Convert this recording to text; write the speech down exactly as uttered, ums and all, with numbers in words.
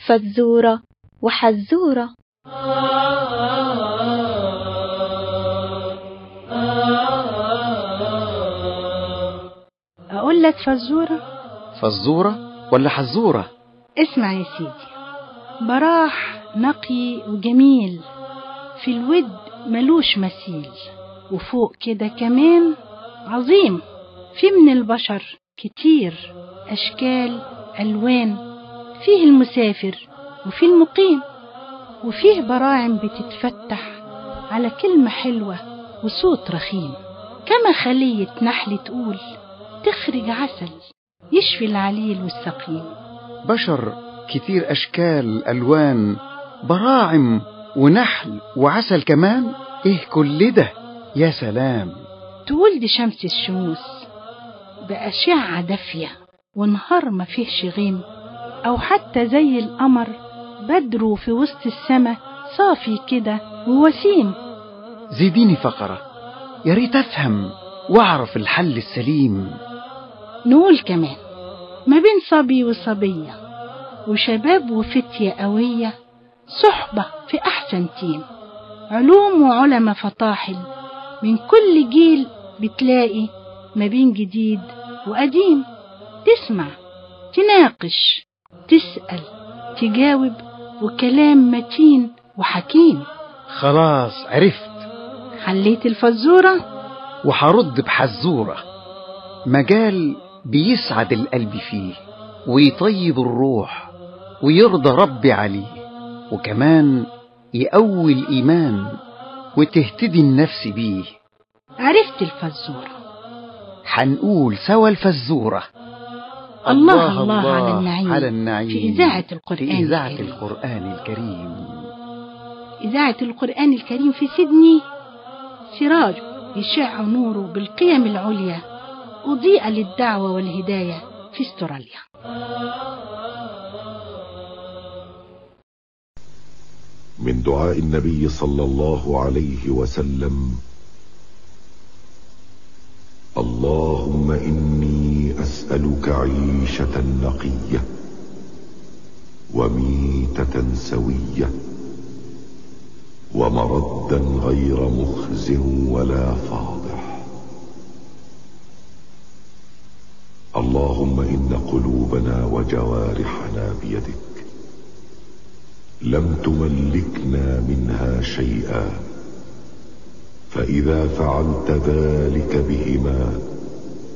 فزورة وحزورة. أقول لك فزورة؟ فزورة ولا حزورة؟ اسمع يا سيدي. براح نقي وجميل، في الود ملوش مثيل، وفوق كده كمان عظيم. في من البشر كتير أشكال ألوان، فيه المسافر وفيه المقيم، وفيه براعم بتتفتح على كلمة حلوة وصوت رخيم، كما خلية نحل تقول تخرج عسل يشفي العليل والسقيم. بشر كتير أشكال ألوان، براعم ونحل وعسل كمان، إيه كل ده يا سلام. تقول دي شمس الشموس بأشعة دافية، ونهار ما فيهش غيم، أو حتى زي القمر بدره في وسط السما صافي كده ووسيم. زيديني فقرة يا ريت أفهم وأعرف الحل السليم. نقول كمان ما بين صبي وصبية، وشباب وفتية قوية، صحبة في أحسن تيم، علوم وعلماء فطاحل، من كل جيل بتلاقي ما بين جديد وقديم. تسمع، تناقش، تسأل، تجاوب، وكلام متين وحكيم. خلاص عرفت، حليت الفزورة وحرد بحزورة. مجال بيسعد القلب فيه، ويطيب الروح، ويرضى ربي عليه، وكمان يقوي الإيمان وتهتدي النفس بيه. عرفت الفزورة، حنقول سوا الفزورة. الله الله, الله على النعيم, على النعيم في إذاعة القرآن, في إذاعة الكريم. القرآن الكريم. إذاعة القرآن الكريم في سيدني سراج يشع نوره بالقيم العليا، أضيء للدعوة والهداية في استراليا. من دعاء النبي صلى الله عليه وسلم: اللهم إني أسألك عيشة نقية، وميتة سوية، ومردا غير مخز ولا فاضح. اللهم إن قلوبنا وجوارحنا بيدك، لم تملكنا منها شيئا، فإذا فعلت ذلك بهما